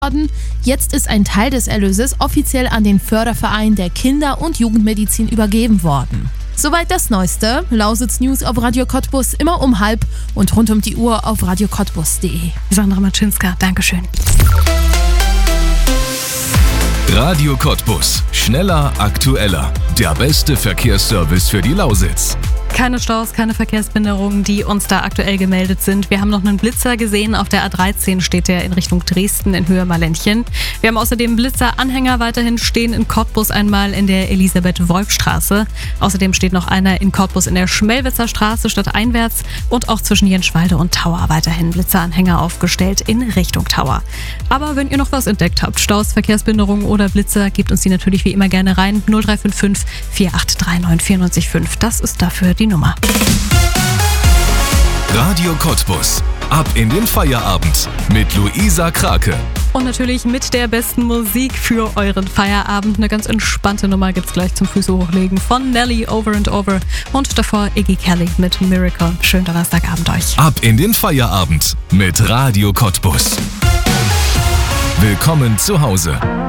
Jetzt ist ein Teil des Erlöses offiziell an den Förderverein der Kinder- und Jugendmedizin übergeben worden. Soweit das Neueste. Lausitz News auf Radio Cottbus immer um 12:30 und rund um die Uhr auf radiocottbus.de. Sandra Matschinska, Dankeschön. Radio Cottbus. Schneller, aktueller. Der beste Verkehrsservice für die Lausitz. Keine Staus, keine Verkehrsbehinderungen, die uns da aktuell gemeldet sind. Wir haben noch einen Blitzer gesehen. Auf der A13 steht der in Richtung Dresden in Höhe Marlenchen. Wir haben außerdem Blitzer-Anhänger weiterhin stehen in Cottbus, einmal in der Elisabeth-Wolf-Straße. Außerdem steht noch einer in Cottbus in der Schmelwitzer Straße stadteinwärts und auch zwischen Jenschwalde und Tauer weiterhin Blitzer-Anhänger aufgestellt in Richtung Tauer. Aber wenn ihr noch was entdeckt habt, Staus, Verkehrsbehinderungen oder Blitzer, gebt uns die natürlich wie immer gerne rein. 0355 4839 945. Das ist dafür die Nummer. Radio Cottbus. Ab in den Feierabend mit Luisa Krake. Und natürlich mit der besten Musik für euren Feierabend. Eine ganz entspannte Nummer gibt's gleich zum Füße hochlegen von Nelly, Over and Over. Und davor Iggy Kelly mit Miracle. Schönen Donnerstagabend euch. Ab in den Feierabend mit Radio Cottbus. Willkommen zu Hause.